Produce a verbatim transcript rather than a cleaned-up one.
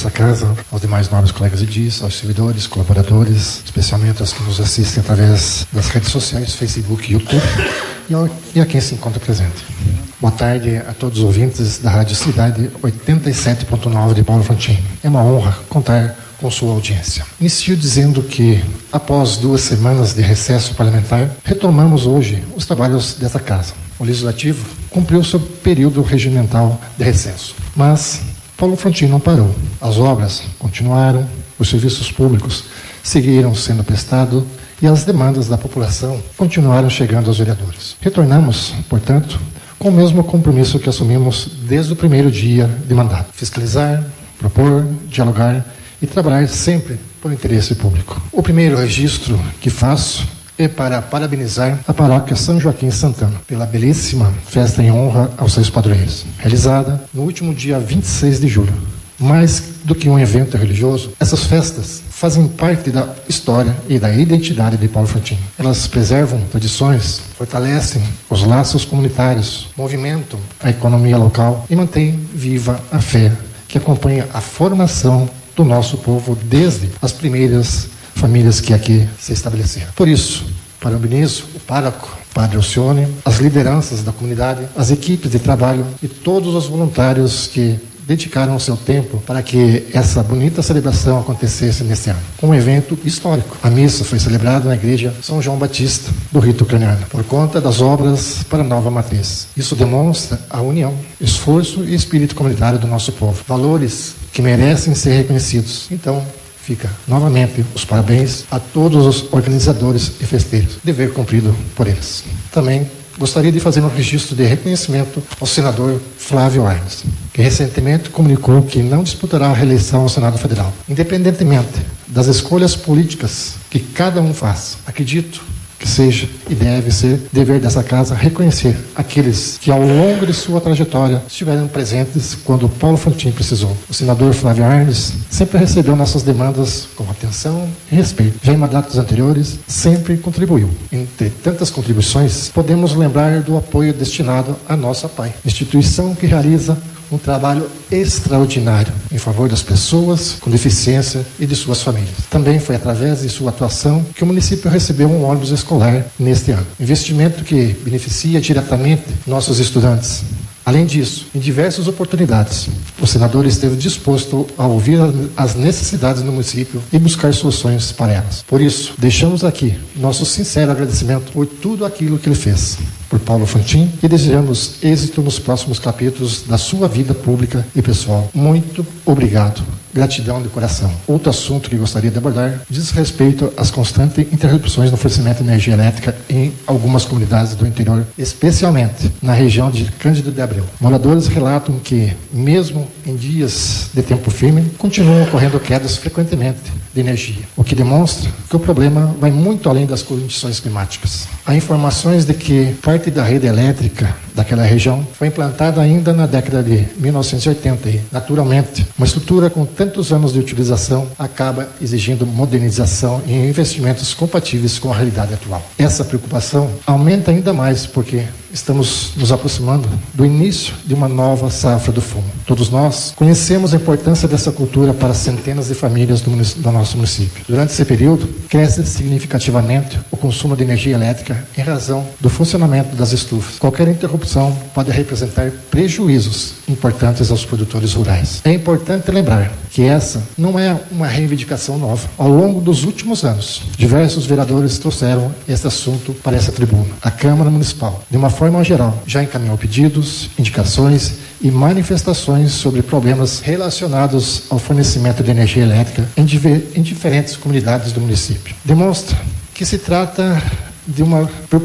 dessa casa, aos demais nobres colegas de D I S, aos servidores, colaboradores, especialmente aos que nos assistem através das redes sociais, Facebook e YouTube, e, ao, e a quem se encontra presente. Boa tarde a todos os ouvintes da Rádio Cidade oitenta e sete ponto nove de Paulo Frontin. É uma honra contar com sua audiência. Inicio dizendo que, após duas semanas de recesso parlamentar, retomamos hoje os trabalhos dessa casa. O Legislativo cumpriu seu período regimental de recesso, mas Paulo Frontin não parou. As obras continuaram, os serviços públicos seguiram sendo prestados e as demandas da população continuaram chegando aos vereadores. Retornamos, portanto, com o mesmo compromisso que assumimos desde o primeiro dia de mandato: fiscalizar, propor, dialogar e trabalhar sempre por interesse público. O primeiro registro que faço é para parabenizar a paróquia São Joaquim Santana pela belíssima festa em honra aos seus padroeiros, realizada no último dia vinte e seis de julho. Mais do que um evento religioso, essas festas fazem parte da história e da identidade de Paulo Frontin. Elas preservam tradições, fortalecem os laços comunitários, movimentam a economia local e mantêm viva a fé que acompanha a formação do nosso povo desde as primeiras famílias que aqui se estabeleceram. Por isso, parabenizo o pároco, Padre Alcione, as lideranças da comunidade, as equipes de trabalho e todos os voluntários que dedicaram o seu tempo para que essa bonita celebração acontecesse neste ano. Um evento histórico. A missa foi celebrada na igreja São João Batista do rito ucraniano, por conta das obras para a nova matriz. Isso demonstra a união, esforço e espírito comunitário do nosso povo. Valores que merecem ser reconhecidos. Então, fica novamente os parabéns a todos os organizadores e festeiros. Dever cumprido por eles. Também gostaria de fazer um registro de reconhecimento ao senador Flávio Arnes, que recentemente comunicou que não disputará a reeleição ao Senado Federal. Independentemente das escolhas políticas que cada um faz, acredito que seja e deve ser dever dessa casa reconhecer aqueles que ao longo de sua trajetória estiveram presentes quando Paulo Frontin precisou. O senador Flávio Arnes sempre recebeu nossas demandas com atenção e respeito. Já em mandatos anteriores, sempre contribuiu. Entre tantas contribuições, podemos lembrar do apoio destinado à nossa P A I, instituição que realiza um trabalho extraordinário em favor das pessoas com deficiência e de suas famílias. Também foi através de sua atuação que o município recebeu um ônibus escolar neste ano. Investimento que beneficia diretamente nossos estudantes. Além disso, em diversas oportunidades, o senador esteve disposto a ouvir as necessidades do município e buscar soluções para elas. Por isso, deixamos aqui nosso sincero agradecimento por tudo aquilo que ele fez por Paulo Frontin e desejamos êxito nos próximos capítulos da sua vida pública e pessoal. Muito obrigado. Gratidão de coração. Outro assunto que gostaria de abordar diz respeito às constantes interrupções no fornecimento de energia elétrica em algumas comunidades do interior, especialmente na região de Cândido de Abreu. Moradores relatam que, mesmo em dias de tempo firme, continuam ocorrendo quedas frequentemente de energia, o que demonstra que o problema vai muito além das condições climáticas. Há informações de que parte da rede elétrica daquela região foi implantada ainda na década de mil novecentos e oitenta e, naturalmente, uma estrutura com tantos anos de utilização acaba exigindo modernização e investimentos compatíveis com a realidade atual. Essa preocupação aumenta ainda mais porque estamos nos aproximando do início de uma nova safra do fumo. Todos nós conhecemos a importância dessa cultura para centenas de famílias do, do nosso município. Durante esse período, cresce significativamente o consumo de energia elétrica em razão do funcionamento das estufas. Qualquer interrupção pode representar prejuízos importantes aos produtores rurais. É importante lembrar que essa não é uma reivindicação nova. Ao longo dos últimos anos, diversos vereadores trouxeram esse assunto para essa tribuna. A Câmara Municipal, de uma forma geral, já encaminhou pedidos, indicações e manifestações sobre problemas relacionados ao fornecimento de energia elétrica em, diver, em diferentes comunidades do município. Demonstra que se trata de uma